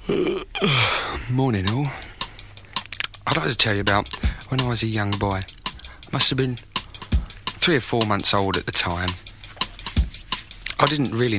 Morning all. I'd like to tell you about when I was a young boy. Must have been 3 or 4 months old at the time. I didn't really